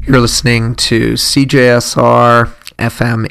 You're listening to CJSR FM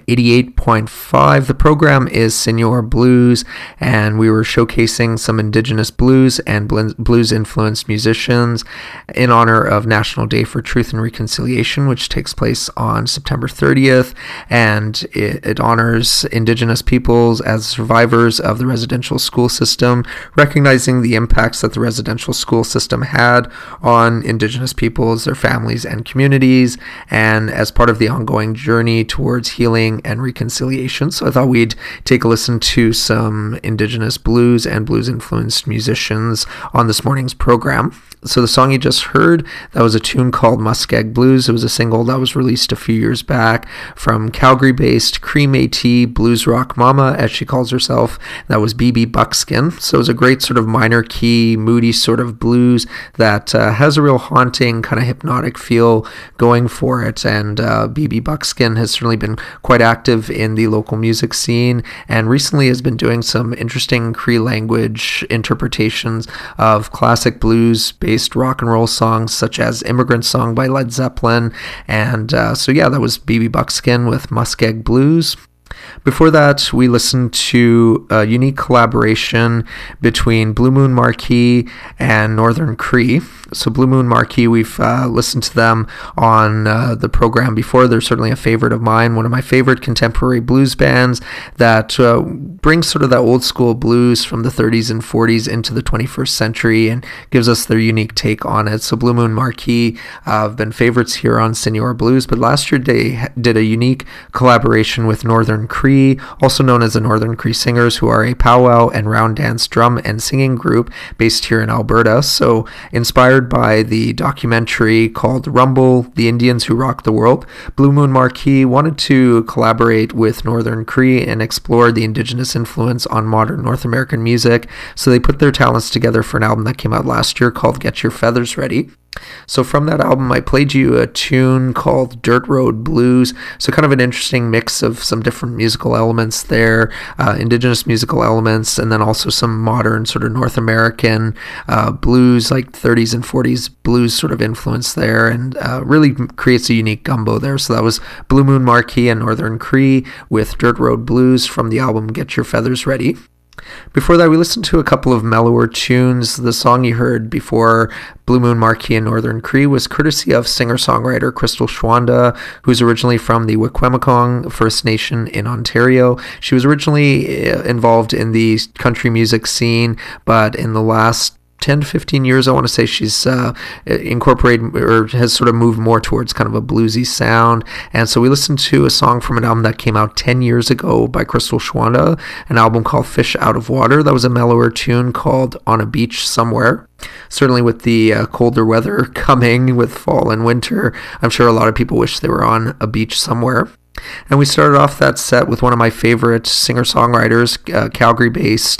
88.5. The program is Senor Blues, and we were showcasing some Indigenous blues and blues-influenced musicians in honor of National Day for Truth and Reconciliation, which takes place on September 30th, and it honors Indigenous peoples as survivors of the residential school system, recognizing the impacts that the residential school system had on Indigenous peoples, their families, and communities, and as part of the ongoing journey towards healing and reconciliation. So I thought we'd take a listen to some Indigenous blues and blues-influenced musicians on this morning's program. So the song you just heard, that was a tune called Muskeg Blues. It was a single that was released a few years back from Calgary-based Cree Métis blues rock mama, as she calls herself. That was BB Buckskin. So it was a great sort of minor key, moody sort of blues that has a real haunting, kind of hypnotic feel going for it. And BB Buckskin has certainly been quite active in the local music scene and recently has been doing some interesting Cree language interpretations of classic blues-based rock and roll songs such as Immigrant Song by Led Zeppelin. And that was BB Buckskin with Muskeg Blues. Before that, we listened to a unique collaboration between Blue Moon Marquee and Northern Cree. So Blue Moon Marquee, we've listened to them on the program before. They're certainly a favorite of mine, one of my favorite contemporary blues bands that brings sort of that old school blues from the 30s and 40s into the 21st century and gives us their unique take on it. So Blue Moon Marquee have been favorites here on Senor Blues, but last year they did a unique collaboration with Northern Cree, also known as the Northern Cree Singers, who are a powwow and round dance drum and singing group based here in Alberta. So inspired by the documentary called Rumble, The Indians Who Rock the World, Blue Moon Marquee wanted to collaborate with Northern Cree and explore the Indigenous influence on modern North American music. So they put their talents together for an album that came out last year called Get Your Feathers Ready. So from that album, I played you a tune called Dirt Road Blues. So kind of an interesting mix of some different musical elements there, Indigenous musical elements, and then also some modern sort of North American blues, like 30s and 40s blues sort of influence there, and really creates a unique gumbo there. So that was Blue Moon Marquee and Northern Cree with Dirt Road Blues from the album Get Your Feathers Ready. Before that, we listened to a couple of mellower tunes. The song you heard before Blue Moon Marquee and Northern Cree was courtesy of singer-songwriter Crystal Schwanda, who's originally from the Wikwemikong First Nation in Ontario. She was originally involved in the country music scene, but in the last 10 to 15 years, I want to say she's incorporated or has sort of moved more towards kind of a bluesy sound. And so we listened to a song from an album that came out 10 years ago by Crystal Schwanda, an album called Fish Out of Water. That was a mellower tune called On a Beach Somewhere. Certainly with the colder weather coming with fall and winter, I'm sure a lot of people wish they were on a beach somewhere. And we started off that set with one of my favorite singer-songwriters, Calgary-based